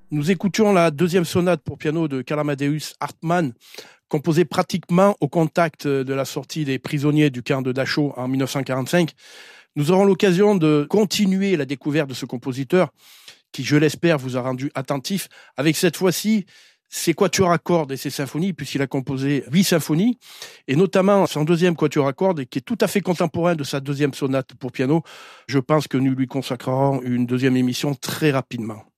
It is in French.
Nous écoutions la deuxième sonate pour piano de Karl Amadeus Hartmann, composée pratiquement au contact de la sortie des prisonniers du camp de Dachau en 1945. Nous aurons l'occasion de continuer la découverte de ce compositeur qui, je l'espère, vous a rendu attentif avec cette fois-ci ses quatuors à cordes et ses symphonies, puisqu'il a composé 8 symphonies, et notamment son deuxième quatuor à cordes, qui est tout à fait contemporain de sa deuxième sonate pour piano. Je pense que nous lui consacrerons une deuxième émission très rapidement.